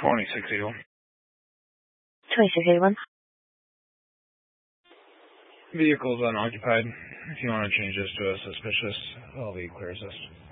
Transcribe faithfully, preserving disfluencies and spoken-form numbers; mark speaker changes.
Speaker 1: twenty-six eighty-one.
Speaker 2: twenty-six eighty-one.
Speaker 1: Vehicle's unoccupied. If you want to change this to a suspicious, L V clear assist.